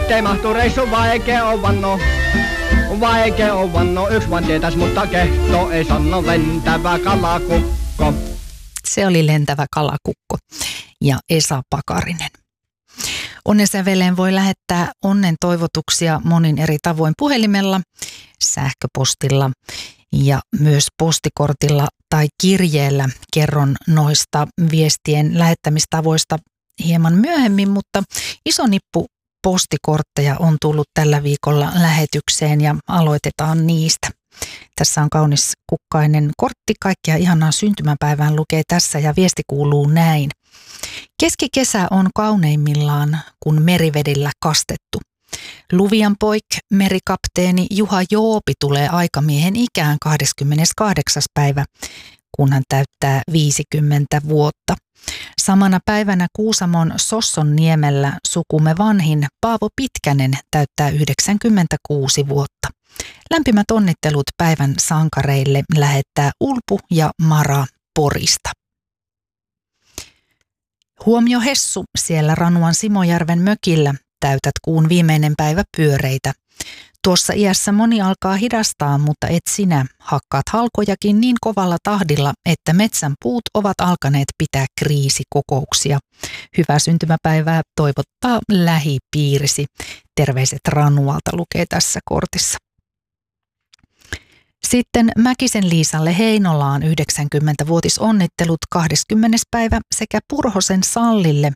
ettei mahtu reissu vaikea on vanno. Vaikea on vanno, yks vaan tietäis, mutta kehto ei sano lentävä kalakukko. Se oli Lentävä kalakukko ja Esa Pakarinen. Onnensäveleen voi lähettää onnen toivotuksia monin eri tavoin puhelimella, sähköpostilla ja myös postikortilla tai kirjeellä. Kerron noista viestien lähettämistavoista hieman myöhemmin, mutta iso nippu postikortteja on tullut tällä viikolla lähetykseen ja aloitetaan niistä. Tässä on kaunis kukkainen kortti, kaikkea ihanaa syntymäpäivään lukee tässä ja viesti kuuluu näin. Keskikesä on kauneimmillaan, kun merivedillä kastettu. Luvian poik, merikapteeni Juha Joopi tulee aikamiehen ikään 28. päivä, kun hän täyttää 50 vuotta. Samana päivänä Kuusamon Sossonniemellä sukumme vanhin Paavo Pitkänen täyttää 96 vuotta. Lämpimät onnittelut päivän sankareille lähettää Ulpu ja Mara Porista. Huomio Hessu, siellä Ranuan Simojärven mökillä täytät kuun viimeinen päivä pyöreitä. Tuossa iässä moni alkaa hidastaa, mutta et sinä hakkaat halkojakin niin kovalla tahdilla, että metsän puut ovat alkaneet pitää kriisikokouksia. Hyvää syntymäpäivää toivottaa lähipiirisi. Terveiset Ranualta lukee tässä kortissa. Sitten Mäkisen Liisalle Heinolaan 90-vuotisonnittelut 20. päivä sekä Purhosen Sallille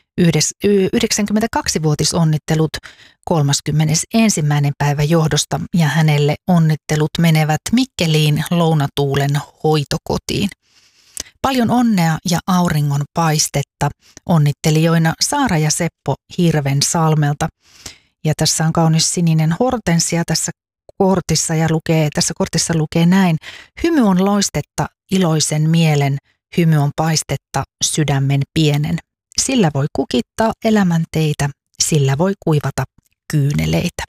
92-vuotisonnittelut 31. päivä johdosta ja hänelle onnittelut menevät Mikkeliin Lounatuulen hoitokotiin. Paljon onnea ja auringon paistetta onnittelijoina Saara ja Seppo Hirvensalmelta. Ja tässä on kaunis sininen hortensia tässä kortissa ja tässä kortissa lukee näin. Hymy on loistetta iloisen mielen, hymy on paistetta sydämen pienen. Sillä voi kukittaa elämän teitä, sillä voi kuivata kyyneleitä.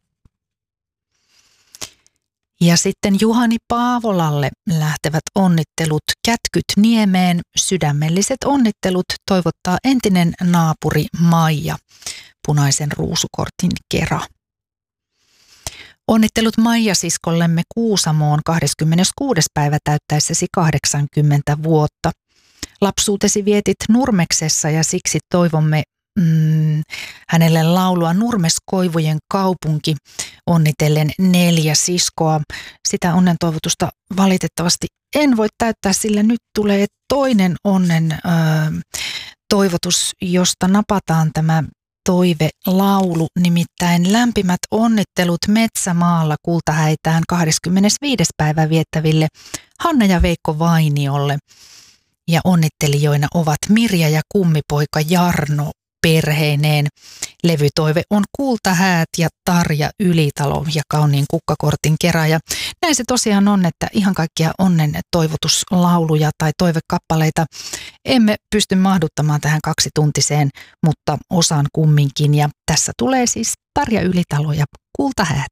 Ja sitten Juhani Paavolalle lähtevät onnittelut Kätkyt Niemeen. Sydämelliset onnittelut toivottaa entinen naapuri Maija, punaisen ruusukortin kera. Onnittelut Maija-siskollemme Kuusamoon 26. päivä täyttäessäsi 80 vuotta. Lapsuutesi vietit Nurmeksessa ja siksi toivomme hänelle laulua Nurmeskoivujen kaupunki onnitellen 4 siskoa. Sitä onnen toivotusta valitettavasti en voi täyttää, sillä nyt tulee toinen onnen toivotus, josta napataan tämä toivelaulu, nimittäin lämpimät onnittelut Metsämaalla Kultahäitään 25. päivä viettäville Hanna ja Veikko Vainiolle. Ja onnittelijoina ovat Mirja ja kummipoika Jarno perheineen. Levytoive on Kultahäät ja Tarja Ylitalo ja kauniin kukkakortin keraaja. Näin se tosiaan on, että ihan kaikkia onnen toivotuslauluja tai toivekappaleita emme pysty mahduttamaan tähän 2-tuntiseen, mutta osaan kumminkin. Ja tässä tulee siis Tarja Ylitalo ja Kultahäät.